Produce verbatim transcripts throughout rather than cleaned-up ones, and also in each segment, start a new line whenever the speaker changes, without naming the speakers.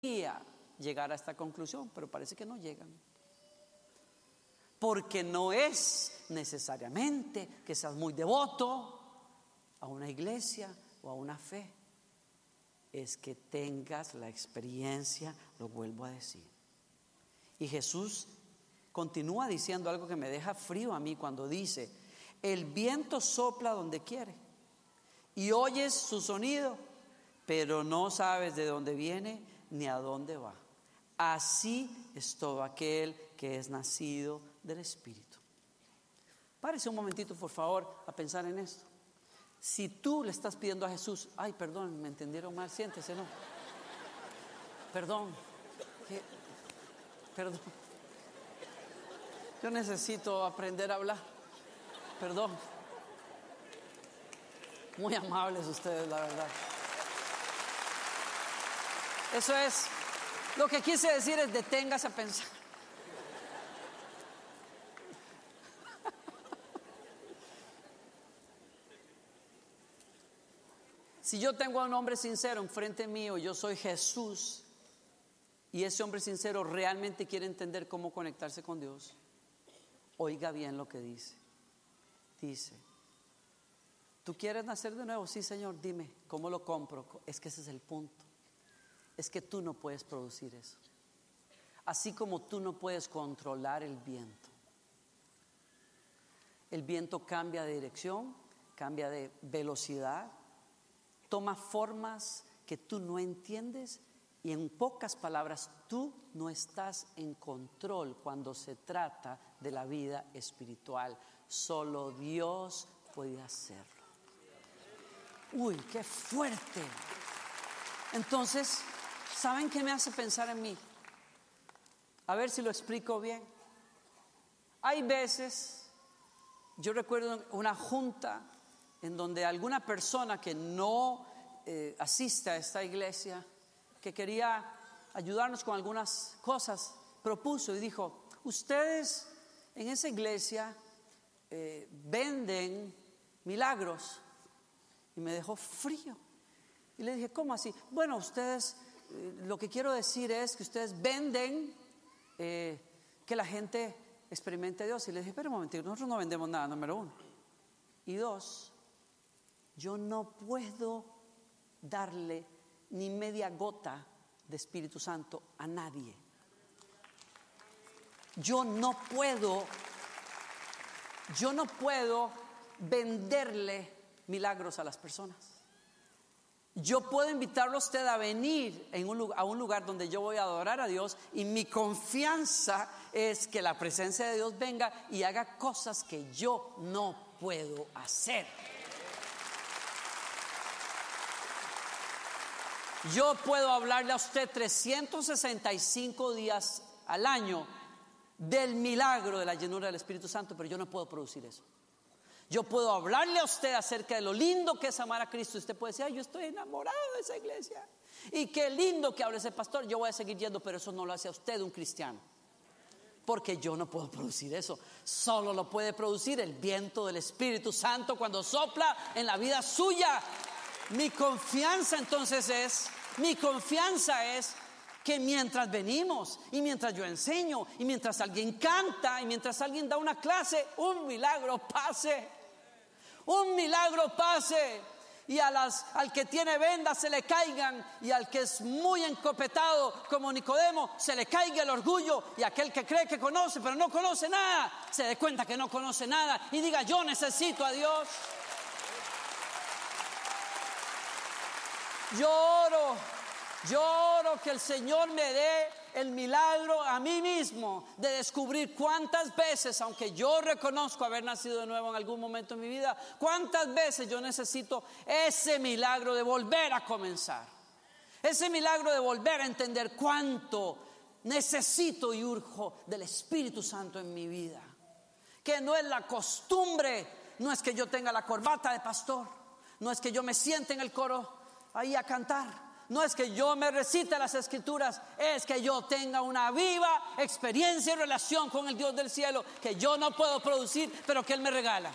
llegar a esta conclusión, pero parece que no llegan. Porque no es necesariamente que seas muy devoto a una iglesia o a una fe. Es que tengas la experiencia, lo vuelvo a decir. Y Jesús continúa diciendo algo que me deja frío a mí cuando dice: el viento sopla donde quiere y oyes su sonido, pero no sabes de dónde viene ni a dónde va. Así es todo aquel que es nacido del Espíritu. Párese un momentito, por favor, a pensar en esto. Si tú le estás pidiendo a Jesús, ay, perdón, me entendieron mal, siéntese, no. Perdón, ¿qué? Perdón. Yo necesito aprender a hablar. Perdón. Muy amables ustedes, la verdad. Eso es, lo que quise decir es: deténgase a pensar. Si yo tengo a un hombre sincero enfrente mío, yo soy Jesús, y ese hombre sincero realmente quiere entender cómo conectarse con Dios, oiga bien lo que dice. Dice: ¿tú quieres nacer de nuevo? Sí, Señor, dime, ¿cómo lo compro? Es que ese es el punto. Es que tú no puedes producir eso. Así como tú no puedes controlar el viento. El viento cambia de dirección, cambia de velocidad, toma formas que tú no entiendes, y en pocas palabras, tú no estás en control cuando se trata de la vida espiritual. Solo Dios puede hacerlo. Uy, qué fuerte. Entonces, ¿saben qué me hace pensar en mí? A ver si lo explico bien. Hay veces, yo recuerdo una junta en donde alguna persona que no eh, asiste a esta iglesia, que quería ayudarnos con algunas cosas, propuso y dijo: ustedes en esa iglesia eh, venden milagros. Y me dejó frío. Y le dije: ¿cómo así? Bueno, ustedes, eh, lo que quiero decir es que ustedes venden eh, que la gente experimente a Dios. Y le dije: pero un momentito, nosotros no vendemos nada, número uno. Y dos, yo no puedo darle ni media gota de Espíritu Santo a nadie. Yo no puedo, yo no puedo venderle milagros a las personas. Yo puedo invitarlo a usted a venir en un lugar, a un lugar donde yo voy a adorar a Dios, y mi confianza es que la presencia de Dios venga y haga cosas que yo no puedo hacer. Yo puedo hablarle a usted trescientos sesenta y cinco días al año del milagro de la llenura del Espíritu Santo, pero yo no puedo producir eso. Yo puedo hablarle a usted acerca de lo lindo que es amar a Cristo. Usted puede decir: ay, yo estoy enamorado de esa iglesia, y qué lindo que hable ese pastor. Yo voy a seguir yendo, pero eso no lo hace a usted un cristiano, porque yo no puedo producir eso. Solo lo puede producir el viento del Espíritu Santo cuando sopla en la vida suya. Mi confianza entonces es, mi confianza es que mientras venimos, y mientras yo enseño, y mientras alguien canta, y mientras alguien da una clase, un milagro pase. Un milagro pase. Y a las, al que tiene vendas se le caigan, y al que es muy encopetado como Nicodemo se le caiga el orgullo, y aquel que cree que conoce pero no conoce nada se dé cuenta que no conoce nada y diga: yo necesito a Dios. Yo oro, yo oro que el Señor me dé el milagro a mí mismo de descubrir cuántas veces, aunque yo reconozco haber nacido de nuevo en algún momento en mi vida, cuántas veces yo necesito ese milagro de volver a comenzar, ese milagro de volver a entender cuánto necesito y urjo del Espíritu Santo en mi vida. Que no es la costumbre, no es que yo tenga la corbata de pastor, no es que yo me siente en el coro ahí a cantar, no es que yo me recite las escrituras, es que yo tenga una viva experiencia y relación con el Dios del cielo, que yo no puedo producir, pero que Él me regala.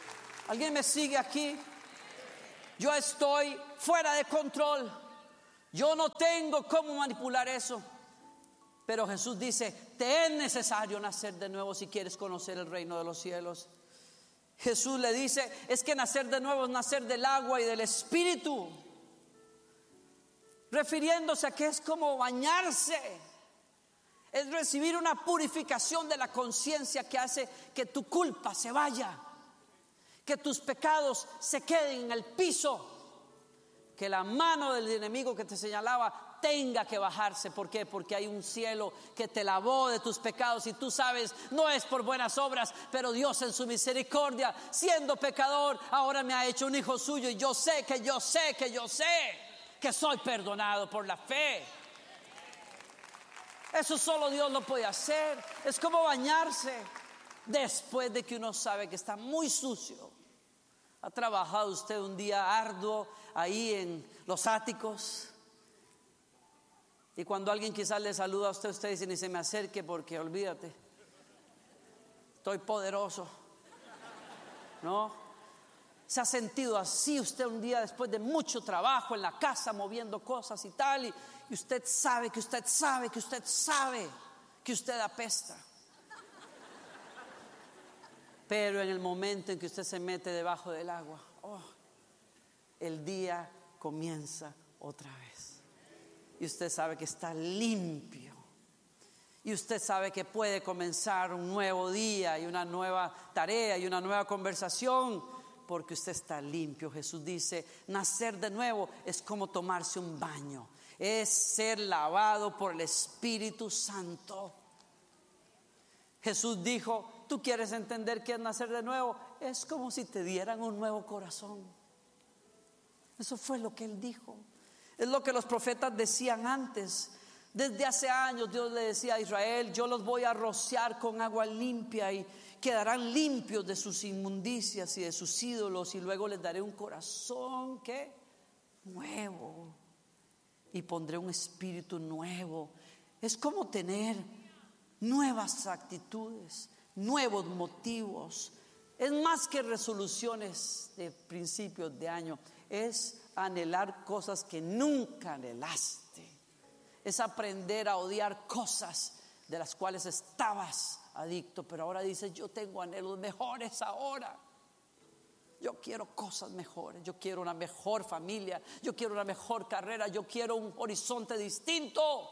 ¿Alguien me sigue aquí? Yo estoy fuera de control. Yo no tengo cómo manipular eso. Pero Jesús dice, te es necesario nacer de nuevo si quieres conocer el reino de los cielos. Jesús le dice, es que nacer de nuevo es nacer del agua y del Espíritu, refiriéndose a que es como bañarse, es recibir una purificación de la conciencia que hace que tu culpa se vaya, que tus pecados se queden en el piso, que la mano del enemigo que te señalaba tenga que bajarse. ¿Por qué? Porque hay un cielo que te lavó de tus pecados y tú sabes, no es por buenas obras, pero Dios en su misericordia, siendo pecador, ahora me ha hecho un hijo suyo, y yo sé que yo sé que yo sé que soy perdonado por la fe. Eso solo Dios lo puede hacer. Es como bañarse después de que uno sabe que está muy sucio. ¿Ha trabajado usted un día arduo ahí en los áticos? Y cuando alguien quizás le saluda a usted, usted dice, ni se me acerque porque olvídate, estoy poderoso, ¿no? ¿Se ha sentido así usted un día después de mucho trabajo en la casa, moviendo cosas y tal, y, y usted sabe que usted sabe que usted sabe que usted apesta? Pero en el momento en que usted se mete debajo del agua, oh, el día comienza otra vez. Y usted sabe que está limpio. Y usted sabe que puede comenzar un nuevo día y una nueva tarea y una nueva conversación, porque usted está limpio. Jesús dice, nacer de nuevo es como tomarse un baño, es ser lavado por el Espíritu Santo. Jesús dijo, ¿tú quieres entender qué es nacer de nuevo? Es como si te dieran un nuevo corazón. Eso fue lo que Él dijo. Es lo que los profetas decían antes. Desde hace años Dios le decía a Israel, yo los voy a rociar con agua limpia y quedarán limpios de sus inmundicias y de sus ídolos, y luego les daré un corazón ¿qué? Nuevo, y pondré un espíritu nuevo. Es como tener nuevas actitudes, nuevos motivos. Es más que resoluciones de principios de año, es anhelar cosas que nunca anhelaste, es aprender a odiar cosas de las cuales estabas adicto, pero ahora dices, yo tengo anhelos mejores ahora. Yo quiero cosas mejores, yo quiero una mejor familia, yo quiero una mejor carrera, yo quiero un horizonte distinto.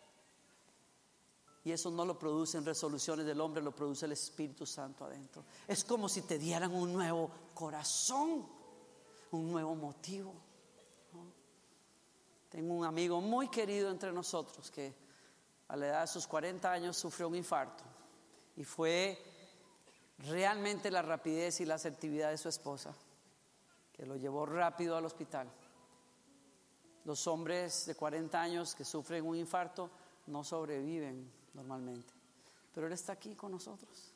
Y eso no lo producen resoluciones del hombre, lo produce el Espíritu Santo adentro. Es como si te dieran un nuevo corazón, un nuevo motivo, ¿no? Tengo un amigo muy querido entre nosotros que a la edad de sus cuarenta años sufrió un infarto, y fue realmente la rapidez y la asertividad de su esposa que lo llevó rápido al hospital. Los hombres de cuarenta años que sufren un infarto no sobreviven normalmente, pero él está aquí con nosotros,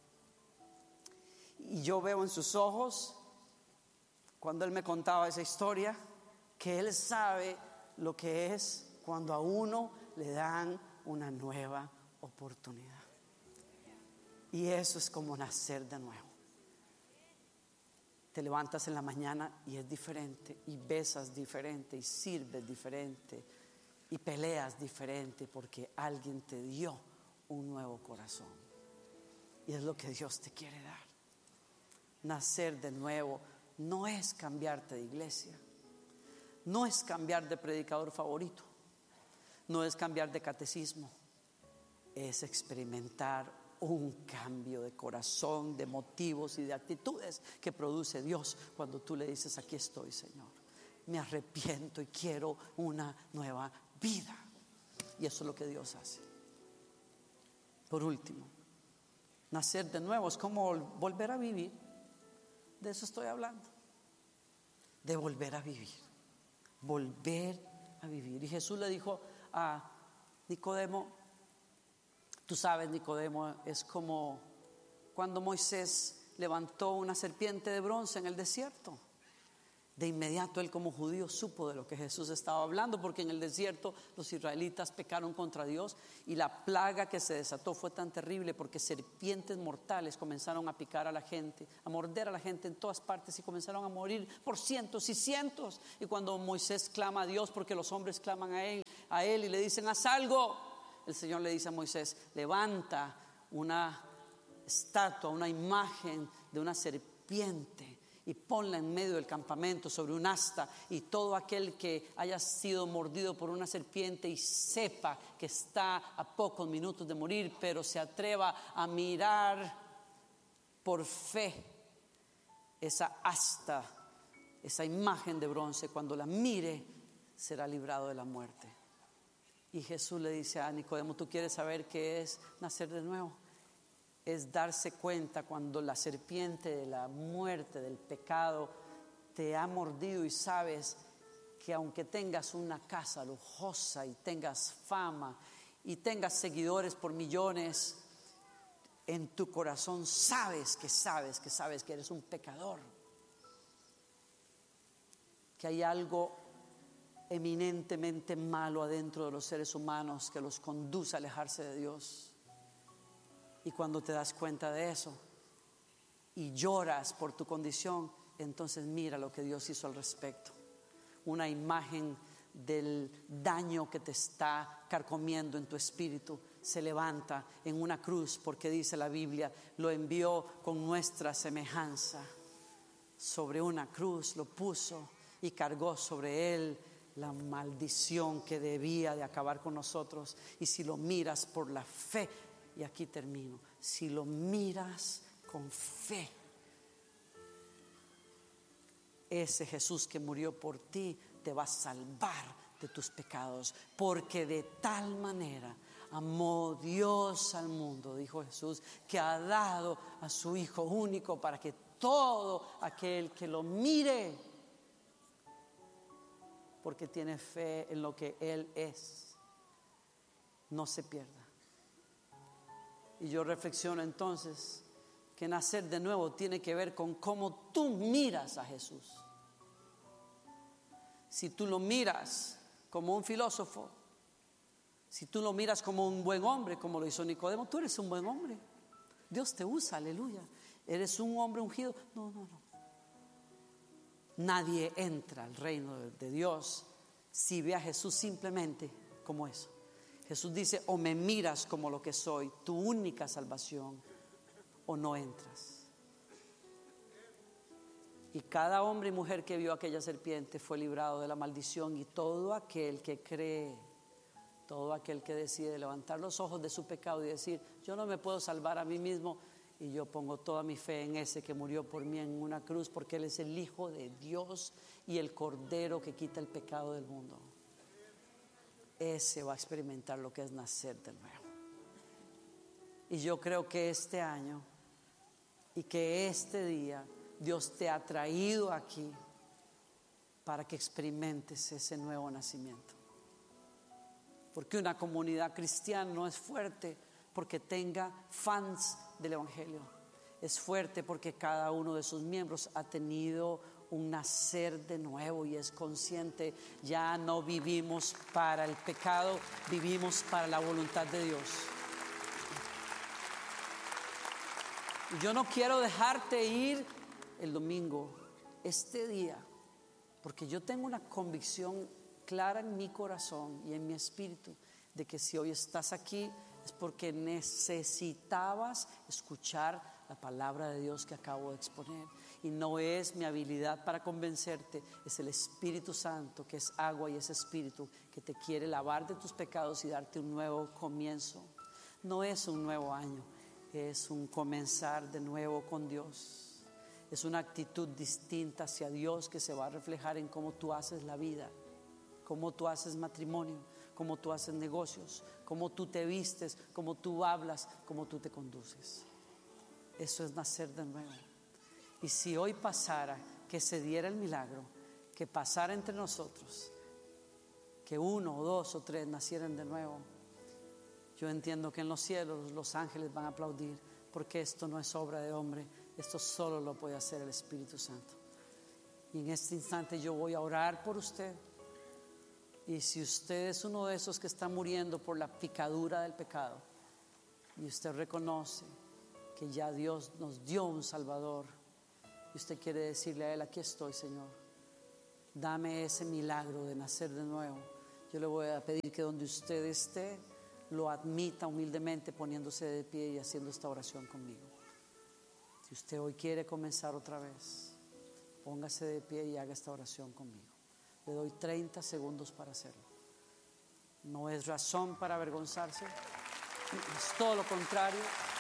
y yo veo en sus ojos, cuando él me contaba esa historia, que él sabe lo que es cuando a uno le dan una nueva oportunidad. Y eso es como nacer de nuevo. Te levantas en la mañana y es diferente, y besas diferente, y sirves diferente, y peleas diferente, porque alguien te dio un nuevo corazón. Y es lo que Dios te quiere dar. Nacer de nuevo no es cambiarte de iglesia, no es cambiar de predicador favorito, no es cambiar de catecismo, es experimentar un cambio de corazón, de motivos y de actitudes que produce Dios cuando tú le dices, aquí estoy, Señor, me arrepiento y quiero una nueva vida. Y eso es lo que Dios hace. Por último, nacer de nuevo es como volver a vivir. De eso estoy hablando, de volver a vivir, volver a vivir. Y Jesús le dijo a Nicodemo, tú sabes, Nicodemo, es como cuando Moisés levantó una serpiente de bronce en el desierto, De inmediato él, como judío, supo de lo que Jesús estaba hablando, porque en el desierto los israelitas pecaron contra Dios y la plaga que se desató fue tan terrible porque serpientes mortales comenzaron a picar a la gente, a morder a la gente en todas partes, y comenzaron a morir por cientos y cientos. Y cuando Moisés clama a Dios, porque los hombres claman a él, a él y le dicen: haz algo, el Señor le dice a Moisés: levanta una estatua, una imagen de una serpiente y ponla en medio del campamento sobre un asta, y todo aquel que haya sido mordido por una serpiente y sepa que está a pocos minutos de morir, pero se atreva a mirar por fe esa asta, esa imagen de bronce, cuando la mire será librado de la muerte. Y Jesús le dice a Nicodemo: ¿tú quieres saber qué es nacer de nuevo? Es darse cuenta cuando la serpiente de la muerte, del pecado, te ha mordido y sabes que aunque tengas una casa lujosa y tengas fama y tengas seguidores por millones, en tu corazón sabes que sabes que sabes que eres un pecador, que hay algo eminentemente malo adentro de los seres humanos que los conduce a alejarse de Dios. Y cuando te das cuenta de eso y lloras por tu condición, entonces mira lo que Dios hizo al respecto. Una imagen del daño que te está carcomiendo en tu espíritu se levanta en una cruz, porque dice la Biblia: lo envió con nuestra semejanza. Sobre una cruz lo puso y cargó sobre él la maldición que debía de acabar con nosotros. Y si lo miras por la fe, y aquí termino, si lo miras con fe, ese Jesús que murió por ti te va a salvar de tus pecados, porque de tal manera amó Dios al mundo, dijo Jesús, que ha dado a su Hijo único, para que todo aquel que lo mire, porque tiene fe en lo que Él es, no se pierda. Y yo reflexiono entonces que nacer de nuevo tiene que ver con cómo tú miras a Jesús. Si tú lo miras como un filósofo, si tú lo miras como un buen hombre, como lo hizo Nicodemo, tú eres un buen hombre, Dios te usa, aleluya, eres un hombre ungido. No, no, no. Nadie entra al reino de Dios si ve a Jesús simplemente como eso. Jesús dice: o me miras como lo que soy, tu única salvación, o no entras. Y cada hombre y mujer que vio aquella serpiente fue librado de la maldición. Y todo aquel que cree, todo aquel que decide levantar los ojos de su pecado y decir: yo no me puedo salvar a mí mismo, y yo pongo toda mi fe en ese que murió por mí en una cruz, porque Él es el Hijo de Dios y el Cordero que quita el pecado del mundo, ese va a experimentar lo que es nacer de nuevo. Y yo creo que este año y que este día Dios te ha traído aquí para que experimentes ese nuevo nacimiento. Porque una comunidad cristiana no es fuerte porque tenga fans del Evangelio. Es fuerte porque cada uno de sus miembros ha tenido un nacer de nuevo y es consciente: ya no vivimos para el pecado, vivimos para la voluntad de Dios. Y yo no quiero dejarte ir el domingo, este día, porque yo tengo una convicción clara en mi corazón y en mi espíritu de que si hoy estás aquí es porque necesitabas escuchar la palabra de Dios que acabo de exponer. Y no es mi habilidad para convencerte, es el Espíritu Santo, que es agua y es espíritu, que te quiere lavar de tus pecados y darte un nuevo comienzo. No es un nuevo año, es un comenzar de nuevo con Dios. Es una actitud distinta hacia Dios que se va a reflejar en cómo tú haces la vida, cómo tú haces matrimonio, cómo tú haces negocios, cómo tú te vistes, cómo tú hablas, cómo tú te conduces. Eso es nacer de nuevo. Y si hoy pasara, que se diera el milagro, que pasara entre nosotros, que uno o dos o tres nacieran de nuevo, yo entiendo que en los cielos los ángeles van a aplaudir, porque esto no es obra de hombre, esto solo lo puede hacer el Espíritu Santo. Y en este instante yo voy a orar por usted. Y si usted es uno de esos que está muriendo por la picadura del pecado, y usted reconoce que ya Dios nos dio un Salvador, y usted quiere decirle a Él: aquí estoy, Señor, dame ese milagro de nacer de nuevo, yo le voy a pedir que donde usted esté lo admita humildemente, poniéndose de pie y haciendo esta oración conmigo. Si usted hoy quiere comenzar otra vez, póngase de pie y haga esta oración conmigo. Le doy treinta segundos para hacerlo. No es razón para avergonzarse, es todo lo contrario.